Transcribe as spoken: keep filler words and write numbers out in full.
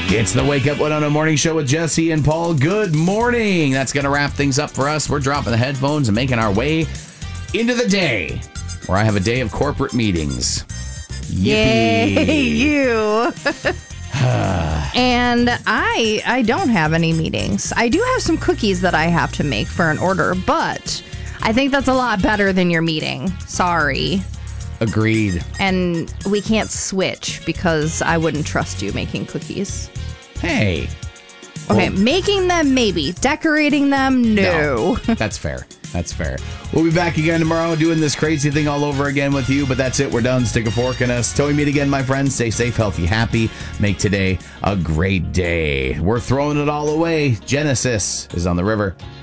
It's the Wake Up Winona Morning Show with Jesse and Paul. Good morning. That's going to wrap things up for us. We're dropping the headphones and making our way into the day where I have a day of corporate meetings. Yippee. Yay, you. And I I don't have any meetings. I do have some cookies that I have to make for an order, but I think that's a lot better than your meeting. Sorry. Agreed. And we can't switch because I wouldn't trust you making cookies. Hey. Okay, Well, making them maybe. Decorating them, no. no. That's fair. That's fair. We'll be back again tomorrow doing this crazy thing all over again with you, but that's it. We're done. Stick a fork in us. Till we meet again, my friends, stay safe, healthy, happy. Make today a great day. We're throwing it all away. Genesis is on the river.